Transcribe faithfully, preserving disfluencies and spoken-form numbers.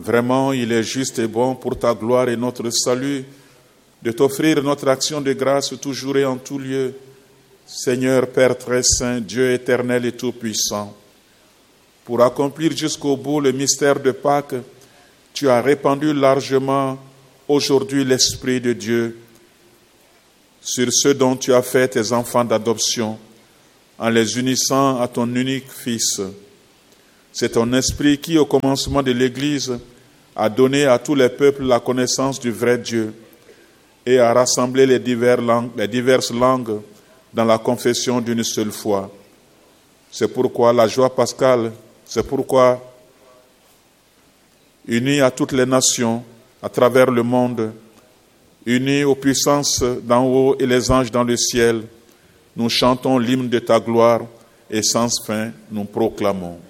Vraiment, il est juste et bon pour ta gloire et notre salut de t'offrir notre action de grâce toujours et en tout lieu. Seigneur Père très saint, Dieu éternel et tout-puissant, pour accomplir jusqu'au bout le mystère de Pâques, tu as répandu largement aujourd'hui l'Esprit de Dieu sur ceux dont tu as fait tes enfants d'adoption, en les unissant à ton unique Fils. C'est ton Esprit qui, au commencement de l'Église, a donné à tous les peuples la connaissance du vrai Dieu et a rassemblé les, divers langues, les diverses langues dans la confession d'une seule foi. C'est pourquoi la joie pascale, c'est pourquoi, unis à toutes les nations, à travers le monde, unis aux puissances d'en haut et les anges dans le ciel, nous chantons l'hymne de ta gloire et sans fin nous proclamons.